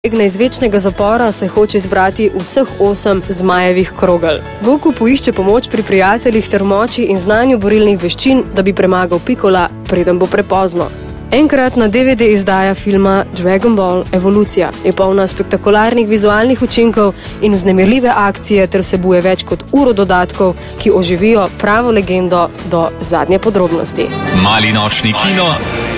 Iz večnega zapora se hoče izbrati vseh 8 zmajevih krogel. Goku poišče pomoč pri prijateljih ter moči in znanju borilnih veščin, da bi premagal Piccola, preden bo prepozno. Enkratna DVD izdaja filma Dragon Ball Evolucija je polna spektakularnih vizualnih učinkov in vznemirljive akcije ter vsebuje več kot uro dodatkov, ki oživijo pravo legendo do zadnje podrobnosti. Mali nočni kino